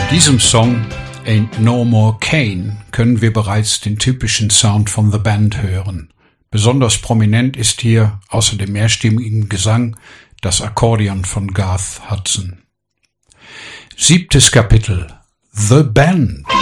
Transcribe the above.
diesem Song Ain't No More Kane können wir bereits den typischen Sound von The Band hören. Besonders prominent ist hier außer dem mehrstimmigen Gesang das Akkordeon von Garth Hudson. 7. Kapitel: The Band.